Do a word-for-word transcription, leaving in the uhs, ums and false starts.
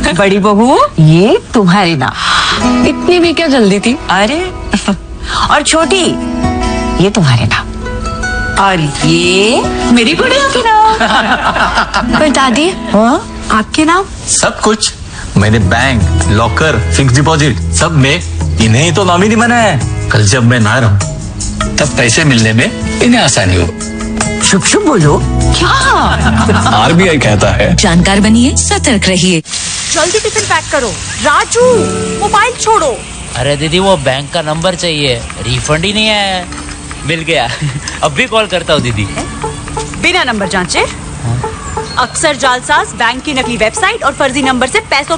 बड़ी बहू, ये तुम्हारे नाम। इतनी भी क्या जल्दी थी? अरे और छोटी, ये तुम्हारे नाम। और ये मेरी गुड़िया के नाम। पर दादी, हाँ? आपके नाम? सब कुछ मैंने बैंक, लॉकर, फिक्स डिपॉजिट सब में इन्हें तो नॉमिनी बनाया है। कल जब मैं ना रहूं तब पैसे मिलने में इन्हें आसानी हो। शुभ शुभ बोलो। क्या? आरबीआई कहता है जानकार बनिए, सतर्क रहिए। जल्दी टिफिन पैक करो। राजू, मोबाइल छोड़ो। अरे दीदी, वो बैंक का नंबर चाहिए, रिफंड ही नहीं आया। मिल गया। अब भी कॉल करता हूँ दीदी। बिना नंबर जांचे अक्सर जालसाज बैंक की नकली वेबसाइट और फर्जी नंबर से पैसों